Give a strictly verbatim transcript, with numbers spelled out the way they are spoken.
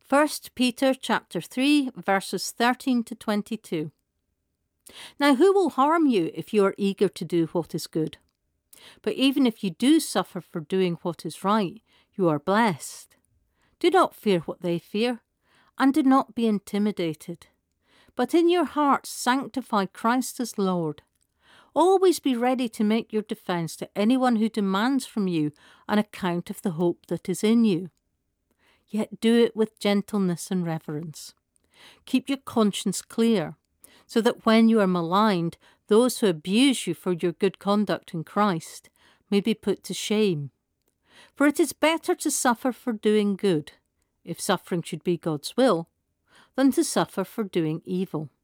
First Peter chapter three, verses thirteen to twenty-two. Now who will harm you if you are eager to do what is good? But even if you do suffer for doing what is right, you are blessed. Do not fear what they fear, and do not be intimidated. But in your hearts sanctify Christ as Lord. Always be ready to make your defence to anyone who demands from you an account of the hope that is in you. Yet do it with gentleness and reverence. Keep your conscience clear, so that when you are maligned, those who abuse you for your good conduct in Christ may be put to shame. For it is better to suffer for doing good, if suffering should be God's will, than to suffer for doing evil.